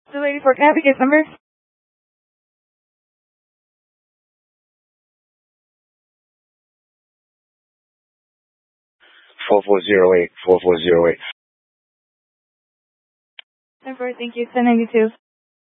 284, can I have the case number? 4408. 4408. 10-4, thank you. 1092.